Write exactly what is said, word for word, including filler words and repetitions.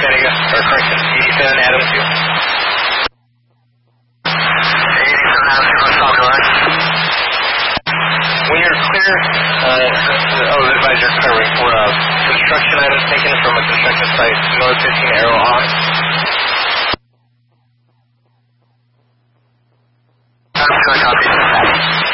San Diego, or correction, eighty-seven Adams two. eighty-seven Adams two, let's talk about it. When you're clear, uh, oh, advisor covering for uh, construction items taken from a construction site, North fifteen Arrow on.